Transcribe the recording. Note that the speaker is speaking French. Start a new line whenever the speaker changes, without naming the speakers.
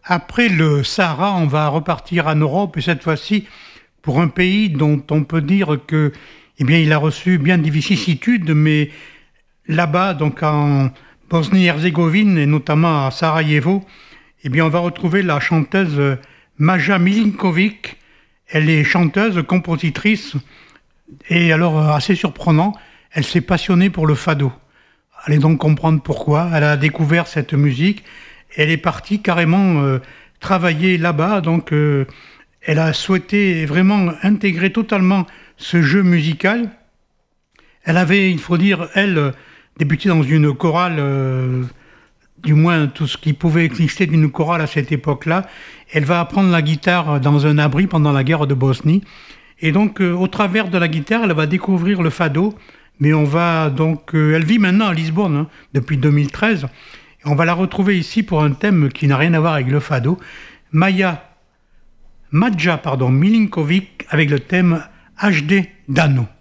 Après le Sahara, on va repartir en Europe et cette fois-ci pour un pays dont on peut dire que, eh bien, il a reçu bien des vicissitudes, mais là-bas, donc en Bosnie-Herzégovine et notamment à Sarajevo, eh bien, on va retrouver la chanteuse Maja Milinkovic. Elle est chanteuse, compositrice et alors assez surprenant, elle s'est passionnée pour le fado. Allez donc comprendre pourquoi. Elle a découvert cette musique. Elle est partie carrément travailler là-bas. Donc, elle a souhaité vraiment intégrer totalement ce jeu musical. Elle avait, il faut dire, elle, débuté dans une chorale, du moins tout ce qui pouvait exister d'une chorale à cette époque-là. Elle va apprendre la guitare dans un abri pendant la guerre de Bosnie. Et donc, au travers de la guitare, elle va découvrir le fado. Mais on va donc... elle vit maintenant à Lisbonne, hein, depuis 2013. Et on va la retrouver ici pour un thème qui n'a rien à voir avec le fado. Maja Milinkovic avec le thème HD Dano.